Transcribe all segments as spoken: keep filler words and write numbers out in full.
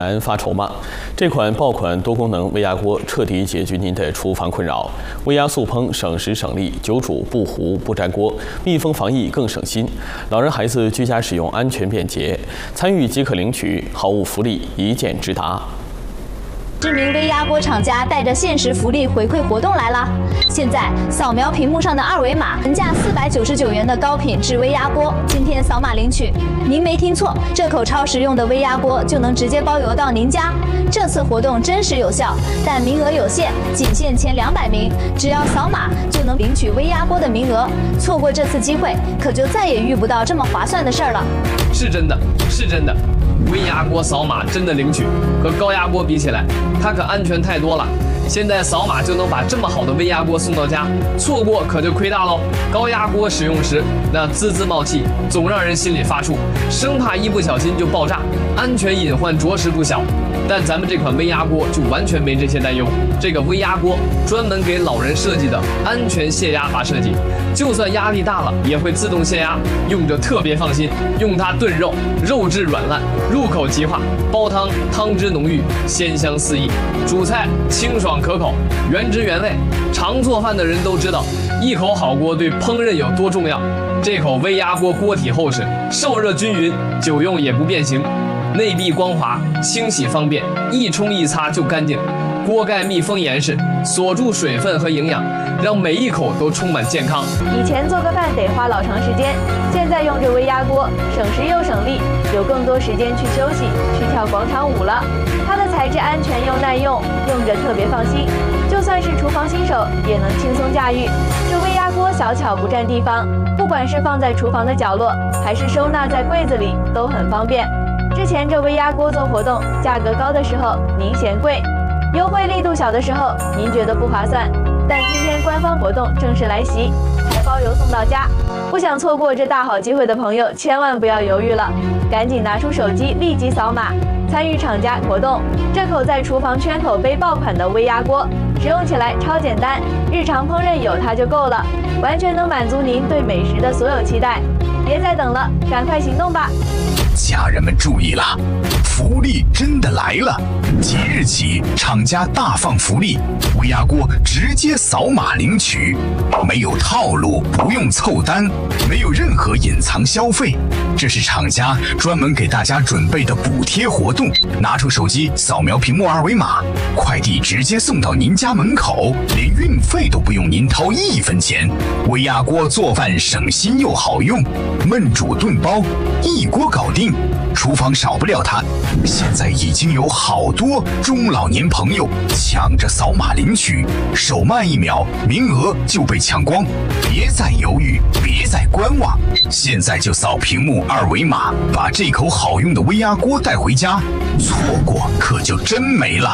然发愁吗？这款爆款多功能微压锅彻底解决您的厨房困扰。微压速烹，省时省力，久煮不糊不粘锅，密封防疫更省心。老人孩子居家使用安全便捷，参与即可领取，好物福利一键直达。 知名微压锅厂家带着限时福利回馈活动来了！现在扫描屏幕上的二维码，原价四百九十九元的高品质微压锅，今天扫码领取。您没听错，这口超实用的微压锅就能直接包邮到您家。这次活动真实有效，但名额有限，仅限前两百名，只要扫码就能领取微压锅的名额。错过这次机会，可就再也遇不到这么划算的事儿了。 是真的，是真的。 微压锅扫码真的领取，和高压锅比起来，它可安全太多了。现在扫码就能把这么好的微压锅送到家，错过可就亏大喽。高压锅使用时那滋滋冒气，总让人心里发怵，生怕一不小心就爆炸，安全隐患着实不小。但咱们这款微压锅就完全没这些担忧。这个微压锅专门给老人设计的安全泄压阀设计，就算压力大了也会自动泄压，用着特别放心。用它炖肉，肉质软烂，入口即化；煲汤，汤汁浓郁，鲜香四溢；煮菜清爽可口，原汁原味。常做饭的人都知道，一口好锅对烹饪有多重要。这口微压锅锅体厚实，受热均匀，久用也不变形。 内壁光滑，清洗方便，一冲一擦就干净。锅盖密封严实，锁住水分和营养，让每一口都充满健康。 以前做个饭得花老长时间，现在用这微压锅，省时又省力，有更多时间去休息、去跳广场舞了。它的材质安全又耐用，用着特别放心。就算是厨房新手，也能轻松驾驭。这微压锅小巧不占地方，不管是放在厨房的角落，还是收纳在柜子里，都很方便。 之前这微压锅做活动，价格高的时候您嫌贵，优惠力度小的时候您觉得不划算。但今天官方活动正式来袭，还包邮送到家。不想错过这大好机会的朋友，千万不要犹豫了，赶紧拿出手机立即扫码，参与厂家活动。这口在厨房圈口杯爆款的微压锅，使用起来超简单，日常烹饪有它就够了，完全能满足您对美食的所有期待。别再等了，赶快行动吧！ 家人们注意了，福利真的来了！即日起，厂家大放福利，微压锅直接扫码领取，没有套路，不用凑单，没有任何隐藏消费，这是厂家专门给大家准备的补贴活动。拿出手机扫描屏幕二维码，快递直接送到您家门口，连运费都不用您掏一分钱。微压锅做饭省心又好用，焖煮炖煲一锅搞定。 厨房少不了它，现在已经有好多中老年朋友抢着扫码领取，手慢一秒，名额就被抢光。别再犹豫，别再观望，现在就扫屏幕二维码，把这口好用的微压锅带回家，错过可就真没了。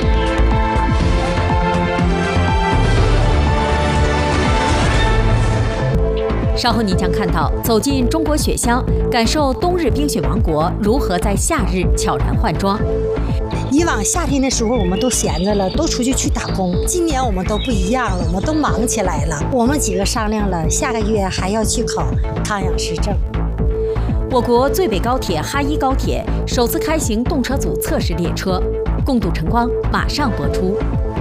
稍后你将看到走进中国雪乡，感受冬日冰雪王国如何在夏日悄然换装。 以往夏天的时候我们都闲着了，都出去去打工。今年我们都不一样了，我们都忙起来了。我们几个商量了，下个月还要去考康养师证。 我国最北高铁哈一高铁首次开行动车组测试列车，共度晨光马上播出。